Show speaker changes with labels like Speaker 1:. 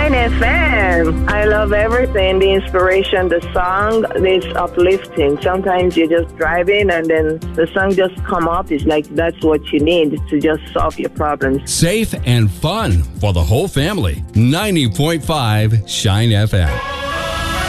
Speaker 1: Shine FM. I love everything. The inspiration, the song is uplifting. Sometimes you're just driving and then the song just come up. It's like that's what you need to just solve your problems.
Speaker 2: Safe and fun for the whole family. 90.5 Shine FM.